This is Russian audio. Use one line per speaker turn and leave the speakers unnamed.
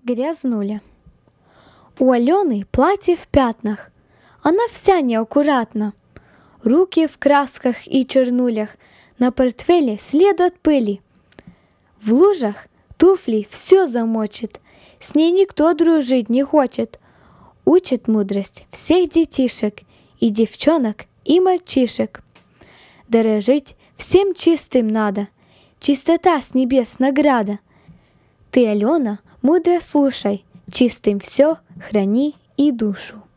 Грязнуля. У Алены платье в пятнах, она вся неаккуратна. Руки в красках и чернулях, на портфеле след от пыли. В лужах туфли все замочит, с ней никто дружить не хочет. Учит мудрость всех детишек, и девчонок, и мальчишек. Дорожить всем чистым надо, чистота с небес награда. Ты, Алена, мудро слушай, чистым все храни и душу.